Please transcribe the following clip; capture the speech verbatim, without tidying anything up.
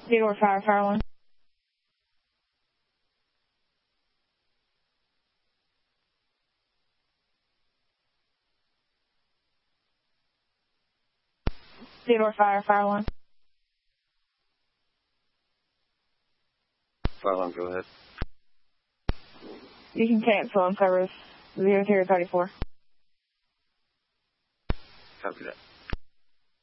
Theodore Fire, Fire one. Theodore Fire, Fire one. Fire one, go ahead. You can cancel on service zero zero thirty-four. Copy that.